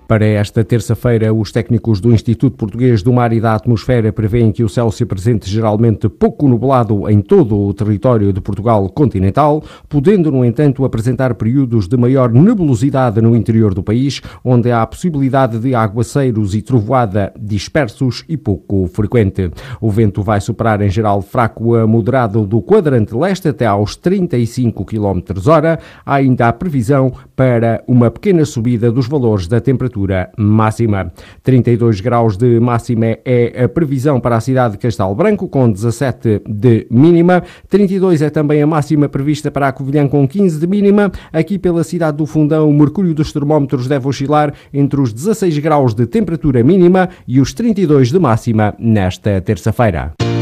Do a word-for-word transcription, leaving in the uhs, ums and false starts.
Para esta terça-feira, os técnicos do Instituto Português do Mar e da Atmosfera prevêem que o céu se apresente geralmente pouco nublado em todo o território de Portugal continental, podendo, no entanto, apresentar períodos de maior nebulosidade no interior do país, onde há a possibilidade de aguaceiros e trovoada dispersos e pouco frequente. O vento vai soprar em geral fraco a moderado do quadrante leste até aos trinta e cinco quilómetros hora. Há ainda a previsão para uma pequena subida dos valores da temperatura máxima. trinta e dois graus de máxima é a previsão para a cidade de Castelo Branco, com dezassete de mínima. trinta e dois é também a máxima prevista para a Covilhã, com quinze de mínima. Aqui pela cidade do Fundão, o mercúrio dos termómetros deve oscilar entre os dezasseis graus de temperatura mínima e os trinta e dois de máxima nesta terça-feira.